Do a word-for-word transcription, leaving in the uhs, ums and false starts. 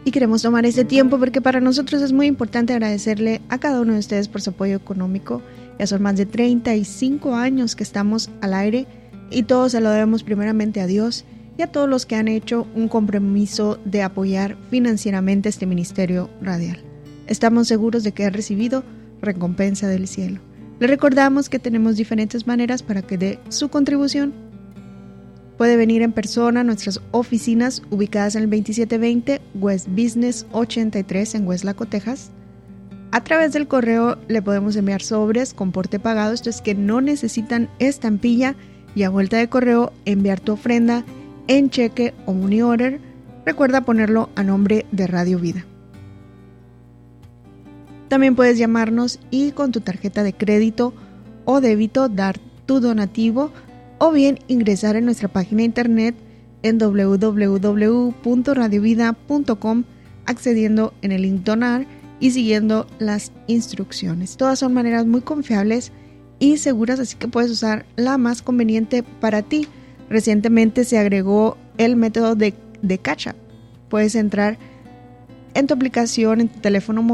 Y queremos tomar este tiempo porque para nosotros es muy importante agradecerle a cada uno de ustedes por su apoyo económico. Ya son más de treinta y cinco años que estamos al aire y todos se lo debemos primeramente a Dios y a todos los que han hecho un compromiso de apoyar financieramente este ministerio radial. Estamos seguros de que ha recibido recompensa del cielo. Le recordamos que tenemos diferentes maneras para que dé su contribución. Puede venir en persona a nuestras oficinas ubicadas en el veintisiete veinte West Business ochenta y tres en Westlaco, Texas. A través del correo le podemos enviar sobres con porte pagado, esto es que no necesitan estampilla, y a vuelta de correo enviar tu ofrenda en cheque o money order. Recuerda ponerlo a nombre de Radio Vida. También puedes llamarnos y con tu tarjeta de crédito o débito dar tu donativo, o bien ingresar en nuestra página de internet en doble u doble u doble u punto radio vida punto com, accediendo en el link donar y siguiendo las instrucciones. Todas son maneras muy confiables y seguras, así que puedes usar la más conveniente para ti. Recientemente se agregó el método de, de Cash App. Puedes entrar en tu aplicación, en tu teléfono móvil,